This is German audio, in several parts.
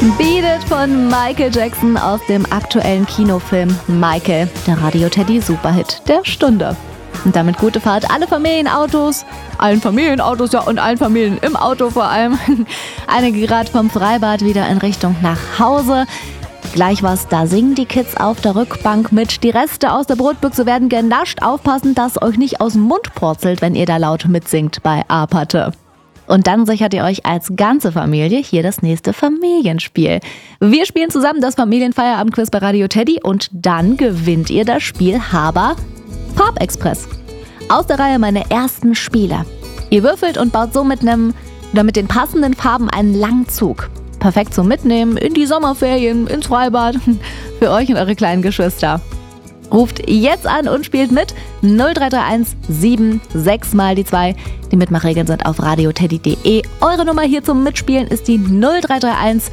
Beat It von Michael Jackson aus dem aktuellen Kinofilm Michael, der Radio-Teddy-Superhit der Stunde. Und damit gute Fahrt, allen Familienautos und allen Familien im Auto vor allem. Einige gerade vom Freibad wieder in Richtung nach Hause. Gleich was, da singen die Kids auf der Rückbank mit. Die Reste aus der Brotbüchse werden genascht. Aufpassen, dass euch nicht aus dem Mund purzelt, wenn ihr da laut mitsingt bei A-Patte. Und dann sichert ihr euch als ganze Familie hier das nächste Familienspiel. Wir spielen zusammen das Familienfeierabendquiz bei Radio Teddy und dann gewinnt ihr das Spiel Haber Farbexpress. Aus der Reihe meine ersten Spiele. Ihr würfelt und baut so mit den passenden Farben einen langen Zug. Perfekt zum Mitnehmen in die Sommerferien, ins Freibad, für euch und eure kleinen Geschwister. Ruft jetzt an und spielt mit 0331 76 mal die 2. Die Mitmachregeln sind auf radioteddy.de. Eure Nummer hier zum Mitspielen ist die 0331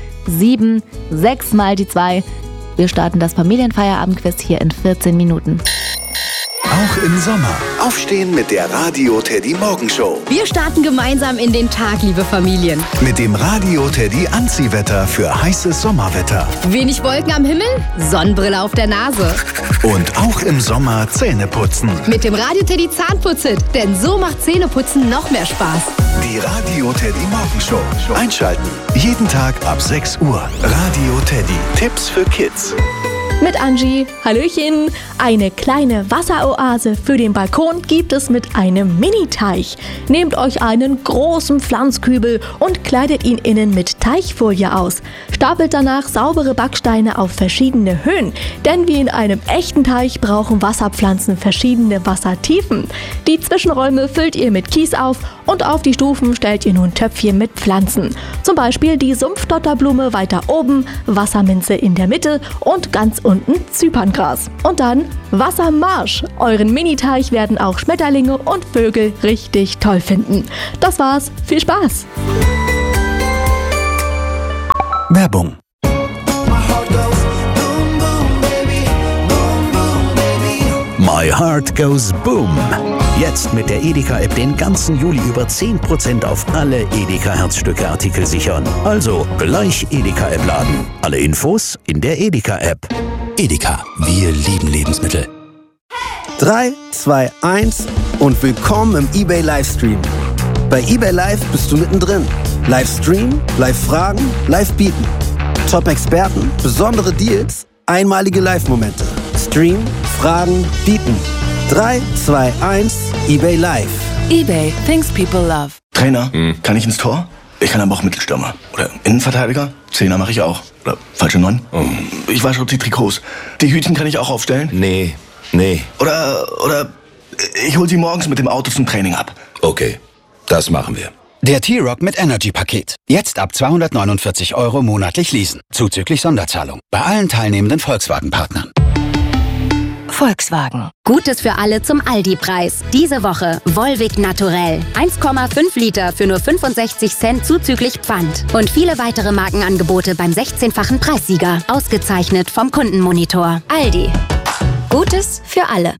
76 mal die 2. Wir starten das Familienfeierabendquiz hier in 14 Minuten. Auch im Sommer. Aufstehen mit der Radio Teddy Morgenshow. Wir starten gemeinsam in den Tag, liebe Familien. Mit dem Radio Teddy Anziehwetter für heißes Sommerwetter. Wenig Wolken am Himmel, Sonnenbrille auf der Nase. Und auch im Sommer Zähne putzen. Mit dem Radio Teddy Zahnputz-Hit, denn so macht Zähneputzen noch mehr Spaß. Die Radio Teddy Morgenshow. Einschalten. Jeden Tag ab 6 Uhr. Radio Teddy. Tipps für Kids. Mit Angie. Hallöchen. Eine kleine Wasseroase für den Balkon gibt es mit einem Mini-Teich. Nehmt euch einen großen Pflanzkübel und kleidet ihn innen mit Teichfolie aus. Stapelt danach saubere Backsteine auf verschiedene Höhen, denn wie in einem echten Teich brauchen Wasserpflanzen verschiedene Wassertiefen. Die Zwischenräume füllt ihr mit Kies auf und auf die Stufen stellt ihr nun Töpfchen mit Pflanzen. Zum Beispiel die Sumpfdotterblume weiter oben, Wasserminze in der Mitte und ganz unten Zyperngras. Und dann Wassermarsch. Euren Miniteich werden auch Schmetterlinge und Vögel richtig toll finden. Das war's. Viel Spaß! Werbung. My Heart Goes Boom. Jetzt mit der Edeka-App den ganzen Juli über 10% auf alle Edeka-Herzstücke-Artikel sichern. Also gleich Edeka-App laden. Alle Infos in der Edeka-App. Edeka, wir lieben Lebensmittel. 3, 2, 1 und willkommen im eBay Livestream. Bei eBay Live bist du mittendrin. Livestream, Live-Fragen, Live-Bieten. Top-Experten, besondere Deals, einmalige Live-Momente. Stream, Fragen, Bieten. 3, 2, 1, eBay Live. eBay, things people love. Trainer, kann ich ins Tor? Ich kann aber auch Mittelstürmer. Oder Innenverteidiger? Zehner mache ich auch. Oder falsche 9? Ich wasche die Trikots. Die Hütchen kann ich auch aufstellen? Nee. Oder ich hol sie morgens mit dem Auto zum Training ab. Okay, das machen wir. Der T-Rock mit Energy-Paket. Jetzt ab 249 € monatlich leasen. Zuzüglich Sonderzahlung. Bei allen teilnehmenden Volkswagen-Partnern. Volkswagen. Gutes für alle zum Aldi-Preis. Diese Woche Volvic Naturell. 1,5 Liter für nur 65 Cent zuzüglich Pfand. Und viele weitere Markenangebote beim 16-fachen Preissieger. Ausgezeichnet vom Kundenmonitor. Aldi. Gutes für alle.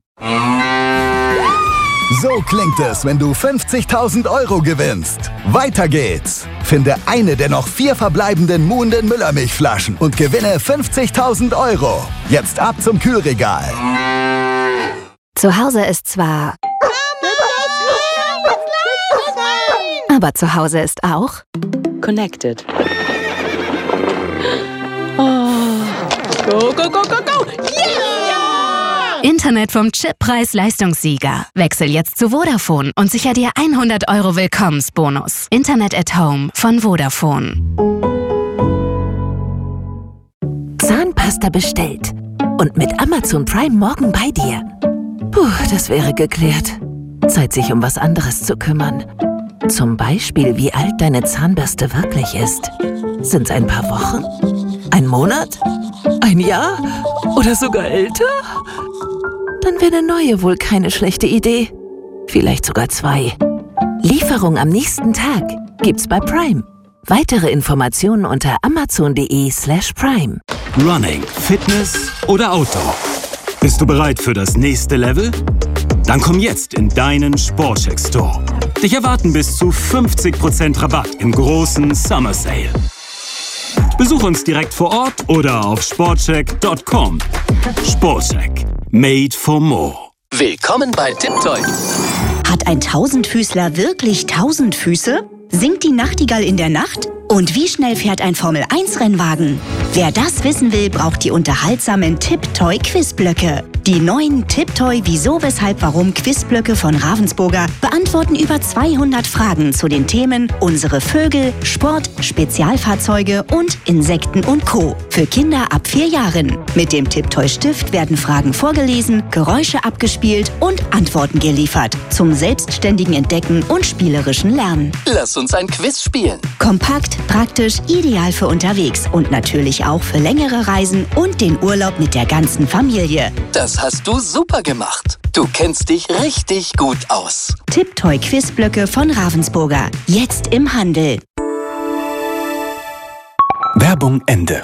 So klingt es, wenn du 50.000 € gewinnst. Weiter geht's. Finde eine der noch 4 verbleibenden Muhnden Müllermilchflaschen und gewinne 50.000 €. Jetzt ab zum Kühlregal. Zu Hause ist zwar... Aber zu Hause ist auch... Connected. Oh. Go, go, go, go, go! Yeah! Internet vom Chip-Preis-Leistungssieger. Wechsel jetzt zu Vodafone und sicher dir 100 € Willkommensbonus. Internet at Home von Vodafone. Zahnpasta bestellt. Und mit Amazon Prime morgen bei dir. Puh, das wäre geklärt. Zeit, sich um was anderes zu kümmern. Zum Beispiel, wie alt deine Zahnbürste wirklich ist. Sind's ein paar Wochen? Ein Monat? Ein Jahr? Oder sogar älter? Dann wäre eine neue wohl keine schlechte Idee. Vielleicht sogar 2. Lieferung am nächsten Tag gibt's bei Prime. Weitere Informationen unter amazon.de/prime. Running, Fitness oder Outdoor? Bist du bereit für das nächste Level? Dann komm jetzt in deinen Sportcheck Store. Dich erwarten bis zu 50% Rabatt im großen Summer Sale. Besuch uns direkt vor Ort oder auf sportcheck.com. Sportcheck. Made for more. Willkommen bei Tiptoy. Hat ein Tausendfüßler wirklich 1000 Füße? Singt die Nachtigall in der Nacht? Und wie schnell fährt ein Formel-1-Rennwagen? Wer das wissen will, braucht die unterhaltsamen Tiptoy-Quizblöcke. Die neuen Tiptoy Wieso, Weshalb, Warum Quizblöcke von Ravensburger beantworten über 200 Fragen zu den Themen unsere Vögel, Sport, Spezialfahrzeuge und Insekten und Co. Für Kinder ab 4 Jahren. Mit dem Tiptoy-Stift werden Fragen vorgelesen, Geräusche abgespielt und Antworten geliefert. Zum selbstständigen Entdecken und spielerischen Lernen. Lass uns ein Quiz spielen. Kompakt, praktisch, ideal für unterwegs und natürlich auch für längere Reisen und den Urlaub mit der ganzen Familie. Das hast du super gemacht. Du kennst dich richtig gut aus. Tiptoy Quizblöcke von Ravensburger. Jetzt im Handel. Werbung Ende.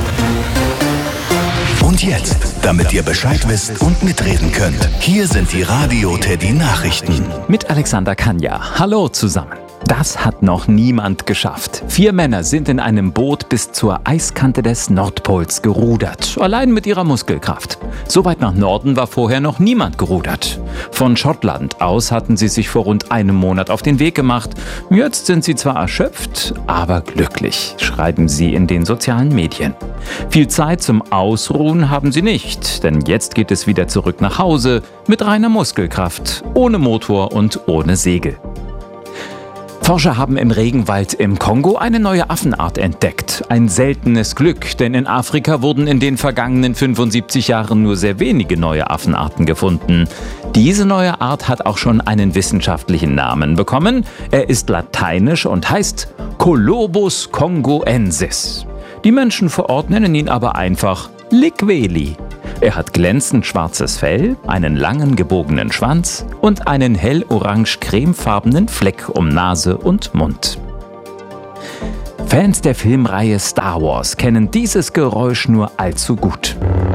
Und jetzt, damit ihr Bescheid wisst und mitreden könnt, hier sind die Radio Teddy Nachrichten. Mit Alexander Kanja. Hallo zusammen. Das hat noch niemand geschafft. 4 Männer sind in einem Boot bis zur Eiskante des Nordpols gerudert. Allein mit ihrer Muskelkraft. So weit nach Norden war vorher noch niemand gerudert. Von Schottland aus hatten sie sich vor rund einem Monat auf den Weg gemacht. Jetzt sind sie zwar erschöpft, aber glücklich, schreiben sie in den sozialen Medien. Viel Zeit zum Ausruhen haben sie nicht, denn jetzt geht es wieder zurück nach Hause mit reiner Muskelkraft, ohne Motor und ohne Segel. Forscher haben im Regenwald im Kongo eine neue Affenart entdeckt. Ein seltenes Glück, denn in Afrika wurden in den vergangenen 75 Jahren nur sehr wenige neue Affenarten gefunden. Diese neue Art hat auch schon einen wissenschaftlichen Namen bekommen. Er ist lateinisch und heißt Colobus congoensis. Die Menschen vor Ort nennen ihn aber einfach Liqueli. Er hat glänzend schwarzes Fell, einen langen gebogenen Schwanz und einen hell-orange-cremefarbenen Fleck um Nase und Mund. Fans der Filmreihe Star Wars kennen dieses Geräusch nur allzu gut.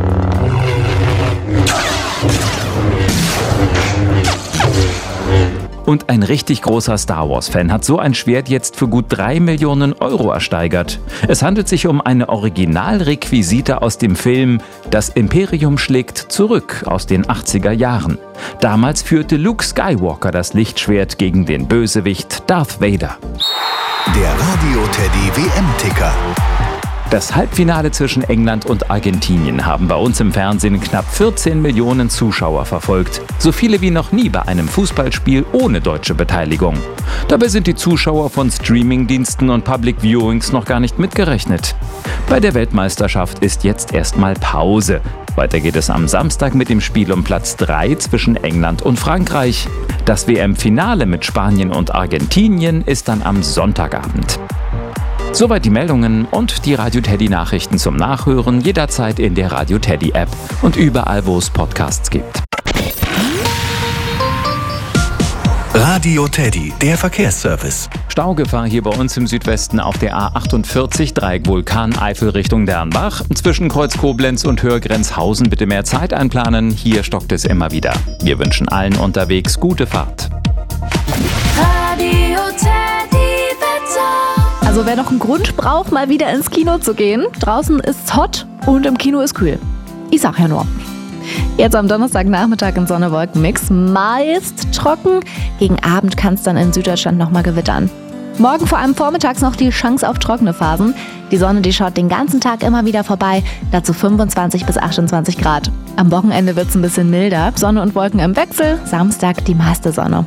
Und ein richtig großer Star Wars-Fan hat so ein Schwert jetzt für gut 3 Millionen Euro ersteigert. Es handelt sich um eine Originalrequisite aus dem Film Das Imperium schlägt zurück aus den 80er Jahren. Damals führte Luke Skywalker das Lichtschwert gegen den Bösewicht Darth Vader. Der Radio Teddy WM-Ticker. Das Halbfinale zwischen England und Argentinien haben bei uns im Fernsehen knapp 14 Millionen Zuschauer verfolgt. So viele wie noch nie bei einem Fußballspiel ohne deutsche Beteiligung. Dabei sind die Zuschauer von Streamingdiensten und Public Viewings noch gar nicht mitgerechnet. Bei der Weltmeisterschaft ist jetzt erstmal Pause. Weiter geht es am Samstag mit dem Spiel um Platz 3 zwischen England und Frankreich. Das WM-Finale mit Spanien und Argentinien ist dann am Sonntagabend. Soweit die Meldungen und die Radio Teddy Nachrichten zum Nachhören jederzeit in der Radio Teddy App und überall, wo es Podcasts gibt. Radio Teddy, der Verkehrsservice. Staugefahr hier bei uns im Südwesten auf der A48 Dreieck Vulkaneifel Richtung Dernbach. Zwischen Kreuz Koblenz und Hörgrenzhausen bitte mehr Zeit einplanen. Hier stockt es immer wieder. Wir wünschen allen unterwegs gute Fahrt. Radio Teddy Wetter. Also wer noch einen Grund braucht, mal wieder ins Kino zu gehen. Draußen ist's hot und im Kino ist kühl. Ich sag ja nur. Jetzt am Donnerstagnachmittag ein Sonne-Wolken-Mix, meist trocken. Gegen Abend kann es dann in Süddeutschland nochmal gewittern. Morgen vor allem vormittags noch die Chance auf trockene Phasen. Die Sonne, die schaut den ganzen Tag immer wieder vorbei, dazu 25 bis 28 Grad. Am Wochenende wird es ein bisschen milder, Sonne und Wolken im Wechsel, Samstag die meiste Sonne.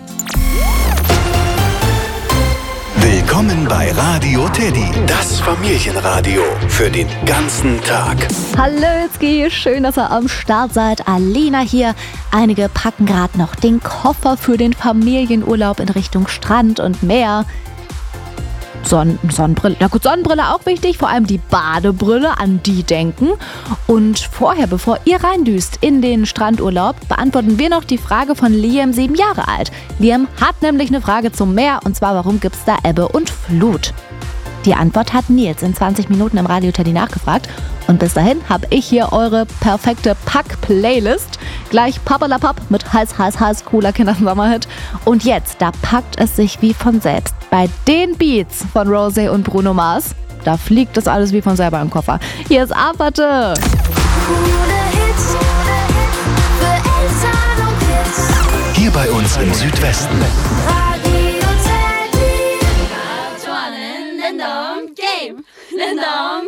Willkommen bei Radio Teddy, das Familienradio für den ganzen Tag. Hallötzki, schön, dass ihr am Start seid. Alena hier. Einige packen gerade noch den Koffer für den Familienurlaub in Richtung Strand und Meer. Sonnenbrille, na gut, Sonnenbrille auch wichtig, vor allem die Badebrille, an die denken. Und vorher, bevor ihr reindüst in den Strandurlaub, beantworten wir noch die Frage von Liam, 7 Jahre alt. Liam hat nämlich eine Frage zum Meer, und zwar, warum gibt's da Ebbe und Flut? Die Antwort hat Nils in 20 Minuten im Radio Teddy nachgefragt. Und bis dahin habe ich hier eure perfekte Pack-Playlist. Gleich Pappalapapp mit heiß, cooler Kindersommerhit. Und jetzt, da packt es sich wie von selbst. Bei den Beats von Rosé und Bruno Mars. da fliegt das alles wie von selber im Koffer. Hier ist Aperte. Hier bei uns im Südwesten. Radio Teddy.